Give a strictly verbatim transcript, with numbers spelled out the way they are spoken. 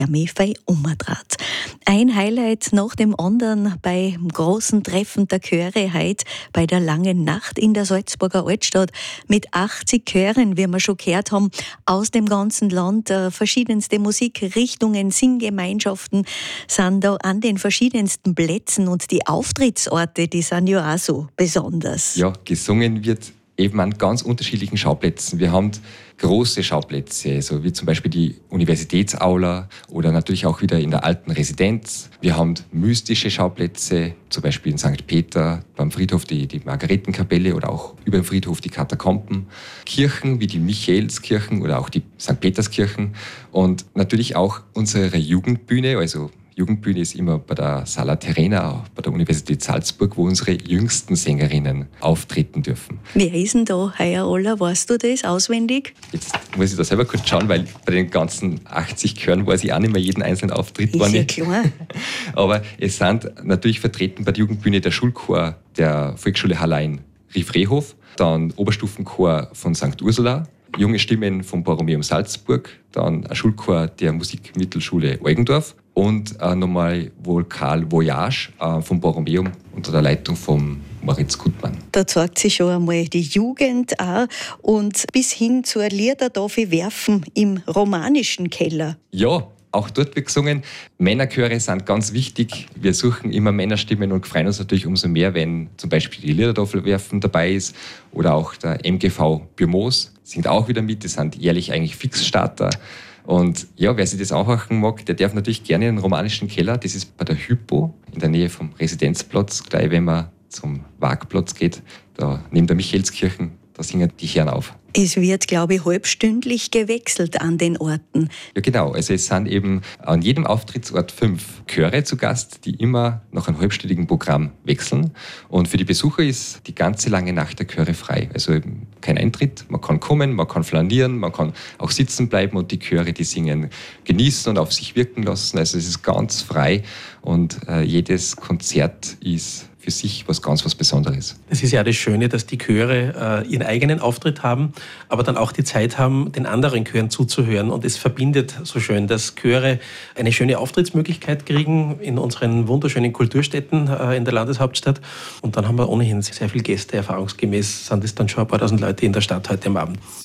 mich fein umgedreht. Ein Highlight nach dem anderen beim großen Treffen der Chöre heute bei der Langen Nacht in der Salzburger Altstadt mit achtzig Chören, wie wir schon gehört haben, aus dem ganzen Land. Äh, verschiedenste Musikrichtungen, Singgemeinschaften sind da an den verschiedensten Plätzen und die Auftrittsorte, die sind ja auch so besonders. Ja, gesungen wird eben an ganz unterschiedlichen Schauplätzen. Wir haben große Schauplätze, so wie zum Beispiel die Universitätsaula oder natürlich auch wieder in der alten Residenz. Wir haben mystische Schauplätze, zum Beispiel in Sankt Peter, beim Friedhof die, die Margaretenkapelle oder auch über dem Friedhof die Katakomben. Kirchen wie die Michaelskirchen oder auch die Sankt Peterskirchen und natürlich auch unsere Jugendbühne, also Jugendbühne ist immer bei der Sala Terrena, bei der Universität Salzburg, wo unsere jüngsten Sängerinnen auftreten dürfen. Wer ist denn da heuer aller? Weißt du das auswendig? Jetzt muss ich da selber kurz schauen, weil bei den ganzen achtzig Chören weiß ich auch nicht mehr jeden einzelnen Auftritt. Ist ja klar. Aber es sind natürlich vertreten bei der Jugendbühne der Schulchor der Volksschule Hallein Rief-Rehhof, dann Oberstufenchor von Sankt Ursula, junge Stimmen vom Borromeum Salzburg, dann ein Schulchor der Musikmittelschule Eugendorf und äh, nochmal Vokal Voyage äh, vom Borromeum unter der Leitung von Moritz Gutmann. Da zeigt sich schon einmal die Jugend auch und bis hin zur Lieder darf ich werfen im romanischen Keller. Ja, auch dort wird gesungen. Männerchöre sind ganz wichtig. Wir suchen immer Männerstimmen und freuen uns natürlich umso mehr, wenn zum Beispiel die Liedertafel werfen dabei ist oder auch der M G V Bürmoos singt auch wieder mit. Das sind jährlich eigentlich Fixstarter. Und ja, wer sich das anhören mag, der darf natürlich gerne in den romanischen Keller. Das ist bei der Hypo in der Nähe vom Residenzplatz, gleich wenn man zum Waagplatz geht, da neben der Michaelskirchen, da singen die Herren auf. Es wird, glaube ich, halbstündlich gewechselt an den Orten. Ja, genau. Also es sind eben an jedem Auftrittsort fünf Chöre zu Gast, die immer nach einem halbstündigen Programm wechseln. Und für die Besucher ist die ganze lange Nacht der Chöre frei. Also eben kein Eintritt. Man kann kommen, man kann flanieren, man kann auch sitzen bleiben und die Chöre, die singen, genießen und auf sich wirken lassen. Also es ist ganz frei und äh, jedes Konzert ist für sich was ganz was Besonderes. Es ist ja das Schöne, dass die Chöre äh, ihren eigenen Auftritt haben, aber dann auch die Zeit haben, den anderen Chören zuzuhören. Und es verbindet so schön, dass Chöre eine schöne Auftrittsmöglichkeit kriegen in unseren wunderschönen Kulturstätten äh, in der Landeshauptstadt. Und dann haben wir ohnehin sehr viele Gäste. Erfahrungsgemäß sind es dann schon ein paar tausend Leute in der Stadt heute am Abend.